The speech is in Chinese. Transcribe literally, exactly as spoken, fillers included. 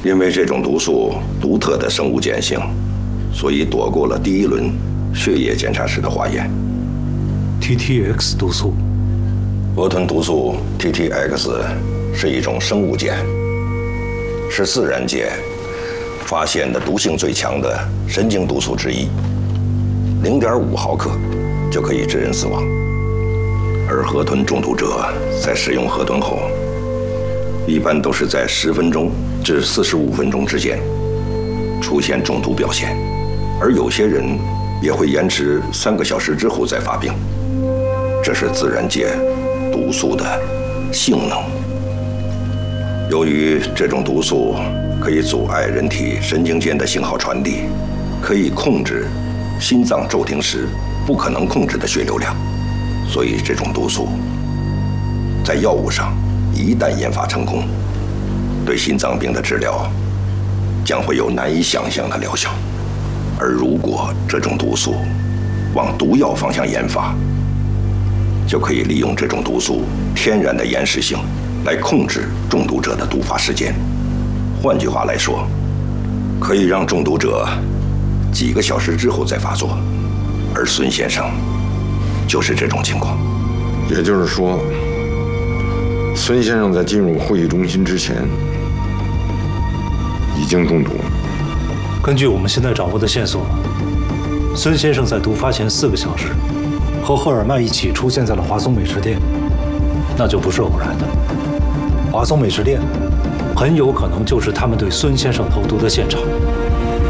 因为这种毒素独特的生物碱性，所以躲过了第一轮血液检查时的化验。 T T X 毒素， 河豚毒素 T T X 是一种生物碱，是自然界发现的毒性最强的神经毒素之一，零点五毫克就可以致人死亡。而河豚中毒者在食用河豚后，一般都是在十分钟至四十五分钟之间出现中毒表现，而有些人也会延迟三个小时之后再发病。这是自然界毒素的性能。由于这种毒素可以阻碍人体神经间的信号传递，可以控制心脏骤停时不可能控制的血流量，所以这种毒素在药物上一旦研发成功，对心脏病的治疗将会有难以想象的疗效。而如果这种毒素往毒药方向研发，就可以利用这种毒素天然的延时性来控制中毒者的毒发时间。换句话来说，可以让中毒者几个小时之后再发作。而孙先生就是这种情况。 也就是说，孙先生在进入会议中心之前已经中毒。 根据我们现在掌握的线索，孙先生在毒发前四个小时和赫尔曼一起出现在了华松美食店，那就不是偶然的。华松美食店很有可能就是他们对孙先生投毒的现场。